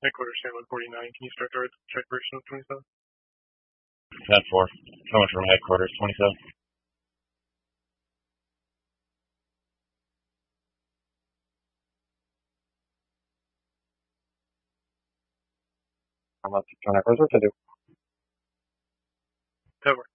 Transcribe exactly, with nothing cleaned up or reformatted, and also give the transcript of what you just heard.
Headquarters San one forty-nine. Can you start the check version of twenty-seven? ten four. Coming from headquarters, twenty-seven. I'm up to twenty-four. What to do? Cover.